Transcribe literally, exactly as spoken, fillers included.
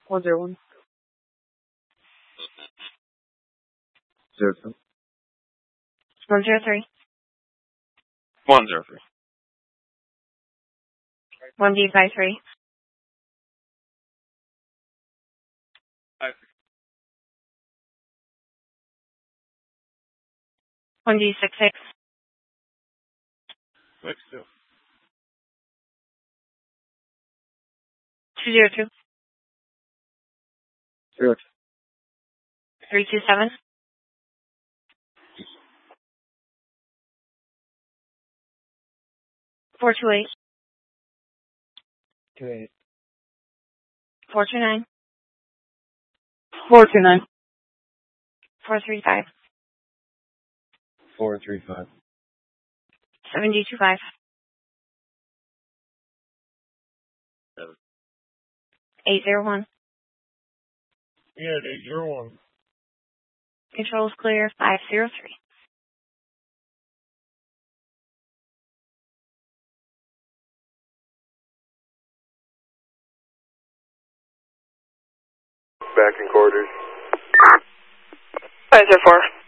One zero one. Zero two. One zero three. One zero three. One D five three. Five. One D six six. Six two. Two zero two. Zero two. Three two seven. Four two eight. Two eight. Four two nine. Four two nine. Four three five. Four three five. Seven D two five. Seven. Eight zero one. Yeah, eight zero one. Controls clear. Five zero three. Back in quarters. Five zero four.